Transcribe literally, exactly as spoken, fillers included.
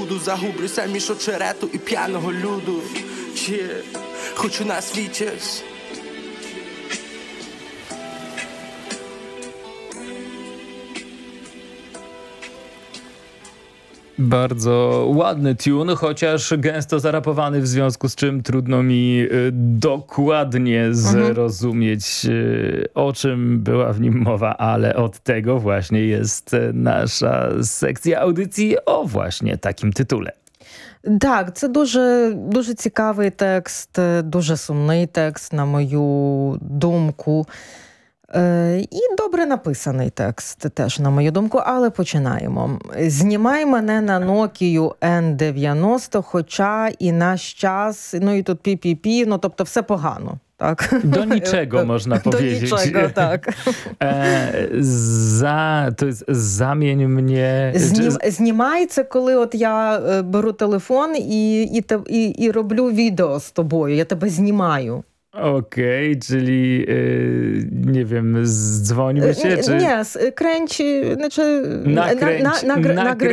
буду, загублюся між очерету і п'яного люду. Чи хочу на світість. Bardzo ładny tune, chociaż gęsto zarapowany, w związku z czym trudno mi y, dokładnie zrozumieć, y, o czym była w nim mowa, ale od tego właśnie jest y, nasza sekcja audycji o właśnie takim tytule. Так, це дуже, дуже цікавий текст, дуже сумний текст, на мою думку. Е, і добре написаний текст теж, на мою думку, але починаємо. «Знімай мене на Nokia ен дев'яносто, хоча і наш час, ну і тут пі-пі-пі, ну тобто все погано». Так. Do niczego można powiedzieć. Do niczego, tak. E, za, to jest zamień mnie... Знім, знімай, це коли от я беру телефон і, і, і, і роблю відео з тобою, я тебе знімаю. Okej, okay, czyli yy, nie wiem, dzwońmy się, Nie, czy... nie, kręci, znaczy... Nakręć, na, na, na, nakręć